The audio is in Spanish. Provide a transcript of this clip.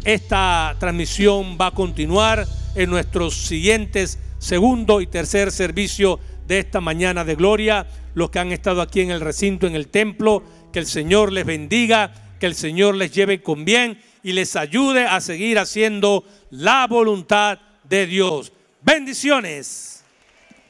esta transmisión va a continuar en nuestros siguientes segundo y tercer servicio de esta mañana de gloria. Los que han estado aquí en el recinto, en el templo, que el Señor les bendiga, que el Señor les lleve con bien y les ayude a seguir haciendo la voluntad de Dios. Bendiciones.